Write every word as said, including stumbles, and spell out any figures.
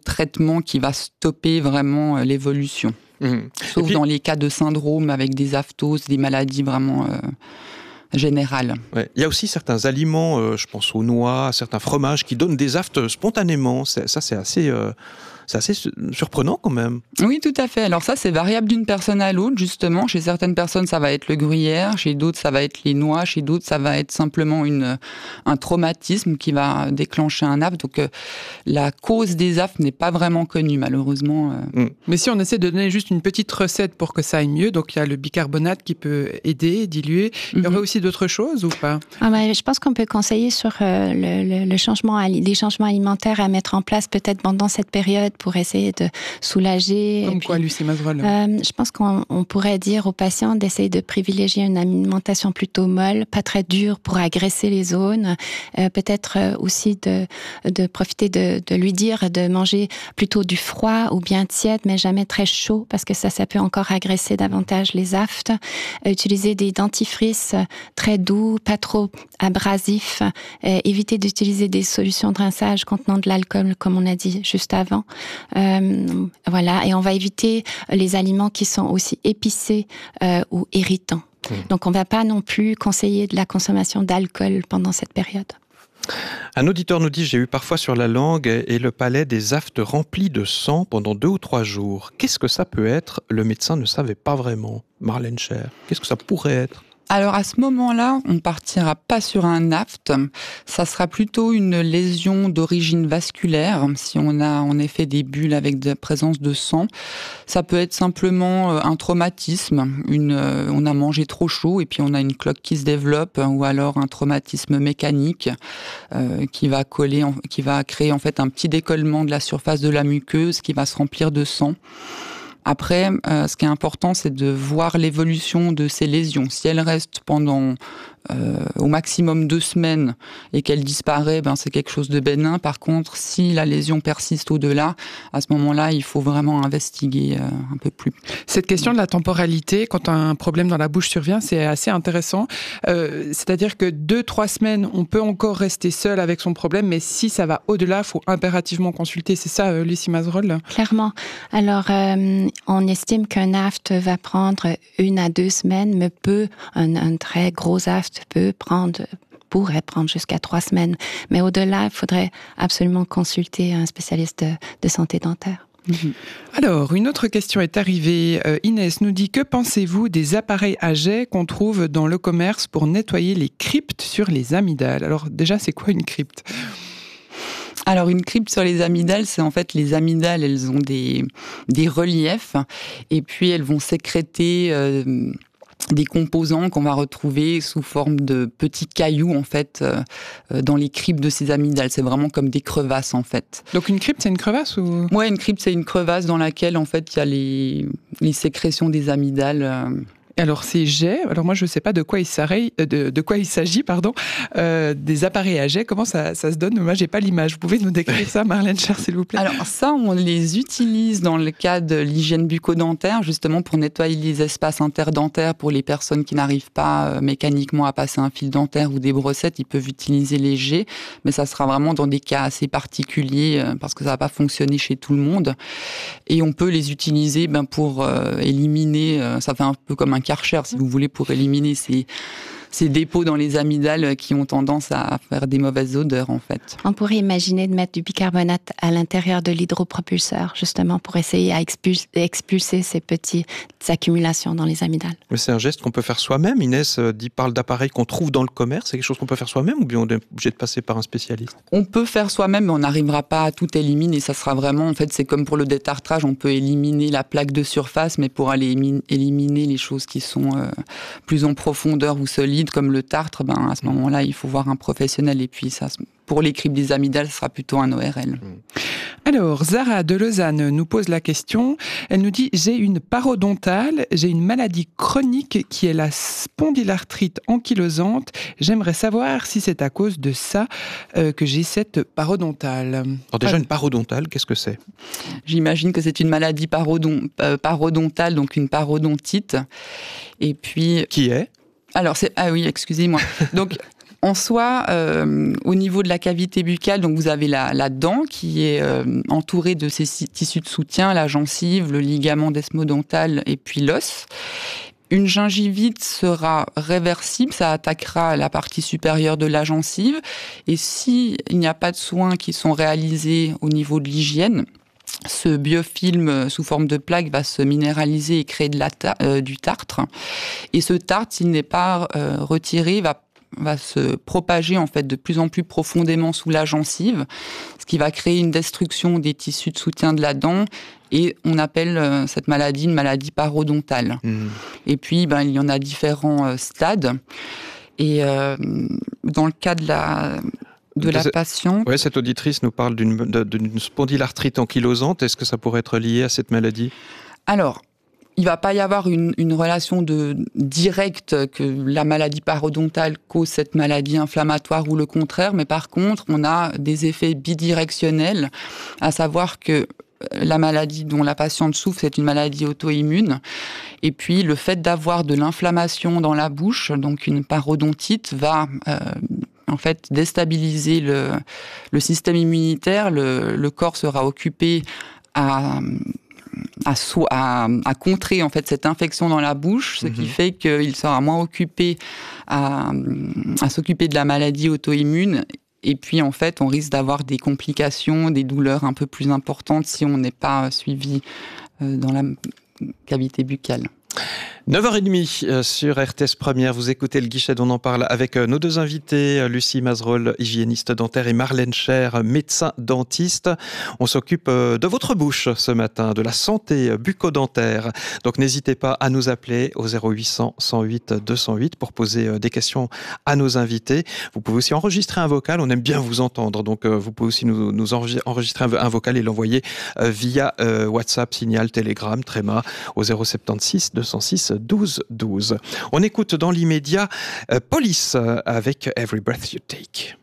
traitement qui va stopper vraiment l'évolution. Mmh. Sauf puis, dans les cas de syndrome avec des aphthoses, des maladies vraiment euh, générales. Ouais. Il y a aussi certains aliments, euh, je pense aux noix, à certains fromages qui donnent des aphtes spontanément. C'est, ça, c'est assez... Euh... C'est assez surprenant quand même. Oui, tout à fait. Alors ça, c'est variable d'une personne à l'autre, justement. Chez certaines personnes, ça va être le gruyère. Chez d'autres, ça va être les noix. Chez d'autres, ça va être simplement une, un traumatisme qui va déclencher un aphte. Donc, euh, la cause des aphtes n'est pas vraiment connue, malheureusement. Mm. Mais si on essaie de donner juste une petite recette pour que ça aille mieux, donc il y a le bicarbonate qui peut aider, diluer. Il y mm-hmm. aurait aussi d'autres choses ou pas? Ah bah, je pense qu'on peut conseiller sur euh, le, le, le changement, les changements alimentaires à mettre en place peut-être pendant cette période pour essayer de soulager. Comme quoi, Lucie Mazerolle? euh, Je pense qu'on on pourrait dire aux patients d'essayer de privilégier une alimentation plutôt molle, pas très dure pour agresser les zones. Euh, peut-être aussi de, de profiter de, de lui dire de manger plutôt du froid ou bien tiède, mais jamais très chaud, parce que ça, ça peut encore agresser davantage les aphtes. Euh, utiliser des dentifrices très doux, pas trop abrasifs. Euh, éviter d'utiliser des solutions de rinçage contenant de l'alcool, comme on a dit juste avant. Euh, voilà, et on va éviter les aliments qui sont aussi épicés euh, ou irritants. Mmh. Donc on ne va pas non plus conseiller de la consommation d'alcool pendant cette période. Un auditeur nous dit « J'ai eu parfois sur la langue et le palais des aphtes remplis de sang pendant deux ou trois jours. Qu'est-ce que ça peut être ? Le médecin ne savait pas vraiment. » Marlène Scher, qu'est-ce que ça pourrait être ? Alors à ce moment-là, on partira pas sur un aphte, ça sera plutôt une lésion d'origine vasculaire, si on a en effet des bulles avec de la présence de sang. Ça peut être simplement un traumatisme, une, on a mangé trop chaud et puis on a une cloque qui se développe, ou alors un traumatisme mécanique euh, qui va coller, qui va créer en fait un petit décollement de la surface de la muqueuse qui va se remplir de sang. Après, euh, ce qui est important, c'est de voir l'évolution de ces lésions. Si elles restent pendant euh, au maximum deux semaines et qu'elle disparaît, ben c'est quelque chose de bénin. Par contre, si la lésion persiste au-delà, à ce moment-là, il faut vraiment investiguer euh, un peu plus. Cette question de la temporalité, quand un problème dans la bouche survient, c'est assez intéressant. Euh, c'est-à-dire que deux, trois semaines, on peut encore rester seul avec son problème, mais si ça va au-delà, il faut impérativement consulter. C'est ça, euh, Lucie Mazerolle ? Clairement. Alors, euh, on estime qu'un aphte va prendre une à deux semaines, mais peut, un, un très gros aphte peut prendre, pourrait prendre jusqu'à trois semaines. Mais au-delà, il faudrait absolument consulter un spécialiste de, de santé dentaire. Mmh. Alors, une autre question est arrivée. Euh, Inès nous dit, que pensez-vous des appareils à jet qu'on trouve dans le commerce pour nettoyer les cryptes sur les amygdales ? Alors déjà, c'est quoi une crypte ? Alors, une crypte sur les amygdales, c'est en fait les amygdales, elles ont des, des reliefs et puis elles vont sécréter euh, des composants qu'on va retrouver sous forme de petits cailloux, en fait, euh, dans les cryptes de ces amygdales. C'est vraiment comme des crevasses, en fait. Donc, une crypte, c'est une crevasse ou... Ouais, une crypte, c'est une crevasse dans laquelle, en fait, il y a les, les sécrétions des amygdales. Euh, Alors ces jets, alors moi je ne sais pas de quoi il s'agit, de, de quoi il s'agit, pardon, euh, des appareils à jet, comment ça, ça se donne ? Moi j'ai pas l'image. Vous pouvez nous décrire ça, Marlène Scher, s'il vous plaît ? Alors ça, on les utilise dans le cas de l'hygiène bucco-dentaire, justement pour nettoyer les espaces interdentaires pour les personnes qui n'arrivent pas euh, mécaniquement à passer un fil dentaire ou des brossettes. Ils peuvent utiliser les jets, mais ça sera vraiment dans des cas assez particuliers euh, parce que ça va pas fonctionner chez tout le monde. Et on peut les utiliser ben, pour euh, éliminer, euh, ça fait un peu comme un Karcher, si vous voulez, pour éliminer ces, ces dépôts dans les amygdales qui ont tendance à faire des mauvaises odeurs, en fait. On pourrait imaginer de mettre du bicarbonate à l'intérieur de l'hydropropulseur, justement, pour essayer à expulser, expulser ces petites accumulations dans les amygdales. Mais c'est un geste qu'on peut faire soi-même. Inès dit, parle d'appareils qu'on trouve dans le commerce. C'est quelque chose qu'on peut faire soi-même ou bien on est obligé de passer par un spécialiste ? On peut faire soi-même, mais on n'arrivera pas à tout éliminer. Ça sera vraiment, en fait, c'est comme pour le détartrage. On peut éliminer la plaque de surface, mais pour aller éliminer les choses qui sont euh, plus en profondeur ou solides, comme le tartre, ben, à ce moment-là, il faut voir un professionnel. Et puis, ça, pour les cryptes des amygdales, ce sera plutôt un O R L. Alors, Zara de Lausanne nous pose la question. Elle nous dit, j'ai une parodontale, j'ai une maladie chronique qui est la spondylarthrite ankylosante. J'aimerais savoir si c'est à cause de ça euh, que j'ai cette parodontale. Alors déjà, une parodontale, qu'est-ce que c'est ? J'imagine que c'est une maladie parodon, euh, parodontale, donc une parodontite. Et puis... Qui est ? Alors, c'est... Ah oui, excusez-moi. Donc... En soi, euh, au niveau de la cavité buccale, donc vous avez la, la dent qui est euh, entourée de ces tissus de soutien, la gencive, le ligament desmodental et puis l'os. Une gingivite sera réversible, ça attaquera la partie supérieure de la gencive. Et s'il n'y a pas de soins qui sont réalisés au niveau de l'hygiène, ce biofilm sous forme de plaque va se minéraliser et créer de la ta- euh, du tartre. Et ce tartre, s'il n'est pas euh, retiré, va va se propager en fait de plus en plus profondément sous la gencive, ce qui va créer une destruction des tissus de soutien de la dent, et on appelle euh, cette maladie une maladie parodontale. Mmh. Et puis, ben, il y en a différents euh, stades. Et euh, dans le cas de la de la patiente... Oui, cette auditrice nous parle d'une, d'une spondylarthrite ankylosante. Est-ce que ça pourrait être lié à cette maladie ? Alors, il ne va pas y avoir une, une relation de, directe que la maladie parodontale cause cette maladie inflammatoire ou le contraire, mais par contre, on a des effets bidirectionnels, à savoir que la maladie dont la patiente souffre, c'est une maladie auto-immune. Et puis, le fait d'avoir de l'inflammation dans la bouche, donc une parodontite, va... Euh, en fait, déstabiliser le, le système immunitaire. Le, le corps sera occupé à... À, so- à, à contrer en fait cette infection dans la bouche, ce mmh. qui fait qu'il sera moins occupé à, à s'occuper de la maladie auto-immune. Et puis en fait, on risque d'avoir des complications, des douleurs un peu plus importantes si on n'est pas suivi euh, dans la cavité buccale. neuf heures trente sur R T S Première, vous écoutez Le Guichet d'On en parle avec nos deux invités, Lucie Mazerolle, hygiéniste dentaire, et Marlène Scher, médecin dentiste. On s'occupe de votre bouche ce matin, de la santé bucco-dentaire. Donc n'hésitez pas à nous appeler au zéro huit cents, cent huit, deux cent huit pour poser des questions à nos invités. Vous pouvez aussi enregistrer un vocal, on aime bien vous entendre. Donc vous pouvez aussi nous, nous enregistrer un vocal et l'envoyer via WhatsApp, Signal, Telegram, Tréma au zéro sept six, deux cent six, douze douze. On écoute dans l'immédiat euh, Police avec Every Breath You Take.